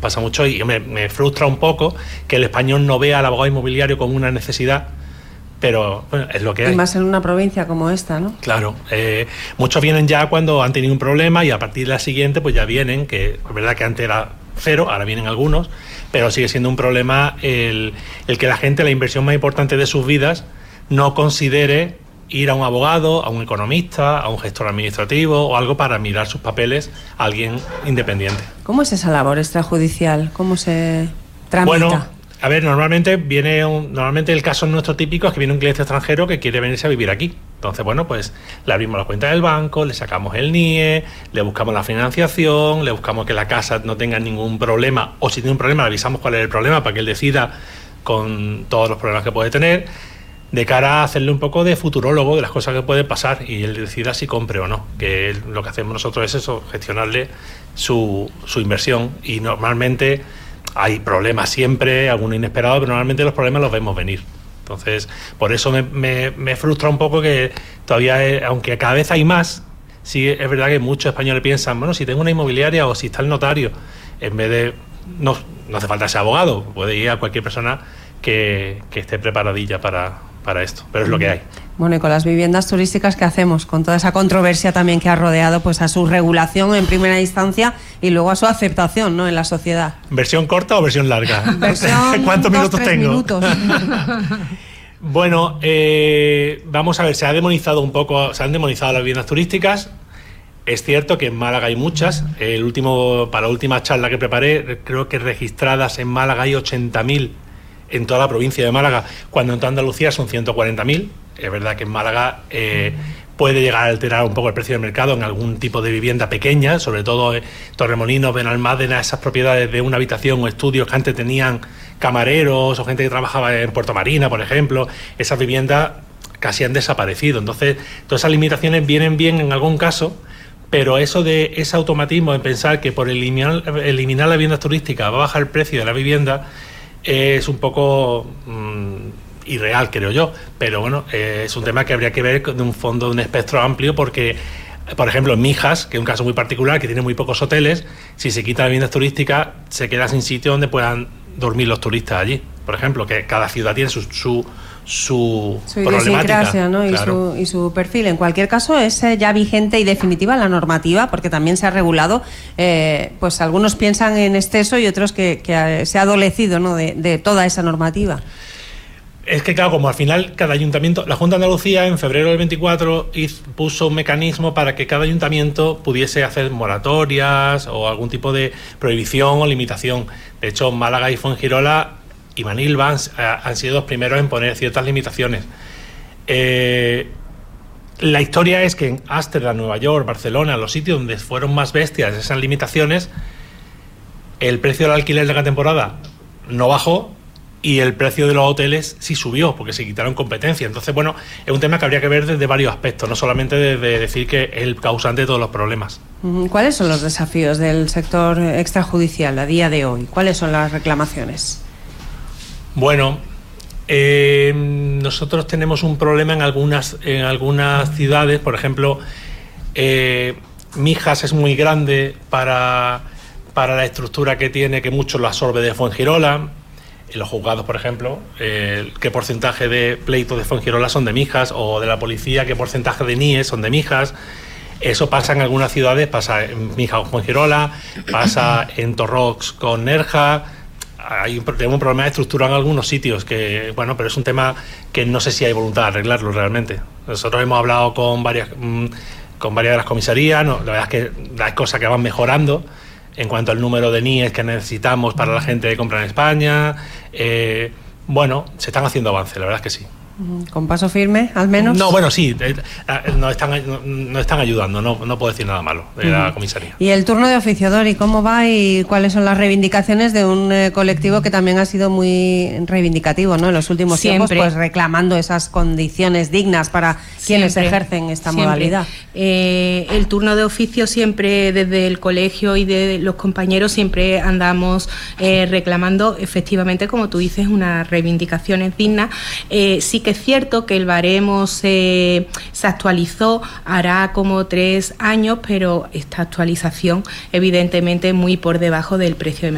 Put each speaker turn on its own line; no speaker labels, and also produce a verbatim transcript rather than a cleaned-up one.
pasa mucho y me, me frustra un poco que el español no vea al abogado inmobiliario como una necesidad, pero bueno, es lo que hay.
Y más en una provincia como esta, ¿no?
Claro, eh, muchos vienen ya cuando han tenido un problema y a partir de la siguiente pues ya vienen, que es verdad que antes era cero, ahora vienen algunos, pero sigue siendo un problema el, el que la gente, la inversión más importante de sus vidas, no considere ir a un abogado, a un economista, a un gestor administrativo o algo para mirar sus papeles a alguien independiente.
¿Cómo es esa labor extrajudicial? ¿Cómo se tramita?
Bueno, a ver, normalmente viene un, normalmente el caso nuestro típico es que viene un cliente extranjero que quiere venirse a vivir aquí. Entonces, bueno, pues le abrimos la cuenta del banco, le sacamos el N I E, le buscamos la financiación, le buscamos que la casa no tenga ningún problema, o si tiene un problema le avisamos cuál es el problema para que él decida con todos los problemas que puede tener, de cara a hacerle un poco de futurólogo de las cosas que pueden pasar y él decida si compre o no, que él, lo que hacemos nosotros es eso, gestionarle su, su inversión, y normalmente hay problemas siempre, alguno inesperado, pero normalmente los problemas los vemos venir. Entonces, por eso me, me, me frustra un poco que todavía, es, aunque cada vez hay más, sí es verdad que muchos españoles piensan, bueno, si tengo una inmobiliaria o si está el notario, en vez de, no, no hace falta ser abogado, puede ir a cualquier persona que, que esté preparadilla para... para esto, pero es lo que hay.
Bueno, y con las viviendas turísticas, ¿qué hacemos? Con toda esa controversia también que ha rodeado pues a su regulación en primera instancia y luego a su aceptación, ¿no?, en la sociedad.
¿Versión corta o versión larga?
Versión
¿Cuántos
dos,
minutos
tres
tengo?
Minutos.
Bueno, eh, vamos a ver, se ha demonizado un poco, se han demonizado las viviendas turísticas. Es cierto que en Málaga hay muchas. El último, para la última charla que preparé, creo que registradas en Málaga hay ochenta mil en toda la provincia de Málaga, cuando en toda Andalucía son ciento cuarenta mil. Es verdad que en Málaga eh, puede llegar a alterar un poco el precio del mercado en algún tipo de vivienda pequeña, sobre todo eh, Torremolinos, Benalmádena, esas propiedades de una habitación o estudios que antes tenían camareros o gente que trabajaba en Puerto Marina, por ejemplo. Esas viviendas casi han desaparecido. Entonces, todas esas limitaciones vienen bien en algún caso, pero eso de ese automatismo en pensar que por eliminar, eliminar la vivienda turística va a bajar el precio de la vivienda, es un poco mmm, irreal, creo yo, pero bueno, eh, es un tema que habría que ver de un fondo, de un espectro amplio, porque, por ejemplo, en Mijas, que es un caso muy particular, que tiene muy pocos hoteles, si se quita la vivienda turística, se queda sin sitio donde puedan dormir los turistas allí. Por ejemplo, que cada ciudad tiene su, su, su,
su
problemática,
¿no?
Claro.
y, su, y su perfil. En cualquier caso, es ya vigente y definitiva la normativa, porque también se ha regulado. Eh, pues algunos piensan en exceso y otros que, que se ha adolecido, ¿no?, de, de toda esa normativa.
Es que claro, como al final cada ayuntamiento, la Junta de Andalucía en febrero del veinticuatro hizo, puso un mecanismo para que cada ayuntamiento pudiese hacer moratorias o algún tipo de prohibición o limitación. De hecho, Málaga y Fuengirola y Manilva han, han sido los primeros en poner ciertas limitaciones. Eh, la historia es que en Ámsterdam, Nueva York, Barcelona, los sitios donde fueron más bestias esas limitaciones, el precio del alquiler de la temporada no bajó y el precio de los hoteles sí subió porque se quitaron competencia. Entonces, bueno, es un tema que habría que ver desde varios aspectos, no solamente desde decir que es el causante de todos los problemas.
¿Cuáles son los desafíos del sector extrajudicial a día de hoy? ¿Cuáles son las reclamaciones?
Bueno, eh, nosotros tenemos un problema en algunas, en algunas ciudades. Por ejemplo, eh, Mijas es muy grande para, para la estructura que tiene, que mucho lo absorbe de Fuengirola. En los juzgados, por ejemplo, eh, qué porcentaje de pleitos de Fuengirola son de Mijas, o de la policía, qué porcentaje de N I E son de Mijas. Eso pasa en algunas ciudades, pasa en Mijas con Fuengirola, pasa en Torrox con Nerja. Hay un, tenemos un problema de estructura en algunos sitios, que bueno, pero es un tema que no sé si hay voluntad de arreglarlo realmente. Nosotros hemos hablado con varias, mmm, con varias de las comisarías, no, la verdad es que hay cosas que van mejorando en cuanto al número de N I Es que necesitamos para la gente que compra en España. Eh, bueno, se están haciendo avances, la verdad es que sí.
¿Con paso firme, al menos?
No, bueno, sí, eh, eh, nos están, no, no están ayudando, no, no puedo decir nada malo de uh-huh. la comisaría.
¿Y el turno de oficio, Dori, cómo va y cuáles son las reivindicaciones de un eh, colectivo que también ha sido muy reivindicativo, ¿no?, en los últimos Siempre. tiempos, pues reclamando esas condiciones dignas para quienes Siempre. ejercen esta Siempre. modalidad?
Eh, el turno de oficio siempre, desde el colegio y de los compañeros, siempre andamos eh, reclamando, efectivamente, como tú dices, unas reivindicaciones dignas. Eh, sí que es cierto que el baremo se, se actualizó hará como tres años, pero esta actualización evidentemente muy por debajo del precio de